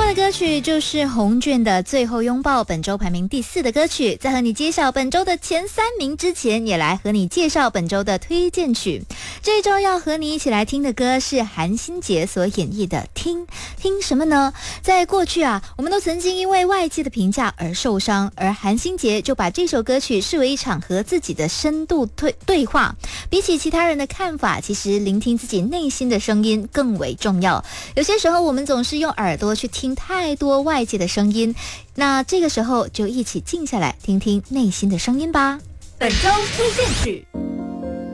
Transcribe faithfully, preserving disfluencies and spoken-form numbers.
的歌曲就是洪卷的《最后拥抱》，本周排名第四的歌曲。在和你揭晓本周的前三名之前，也来和你介绍本周的推荐曲。这一周要和你一起来听的歌是韩星杰所演绎的《听听什么呢》。在过去啊，我们都曾经因为外界的评价而受伤，而韩星杰就把这首歌曲视为一场和自己的深度对对话。比起其他人的看法，其实聆听自己内心的声音更为重要。有些时候我们总是用耳朵去听太多外界的声音，那这个时候就一起静下来听听内心的声音吧。 本周推荐曲。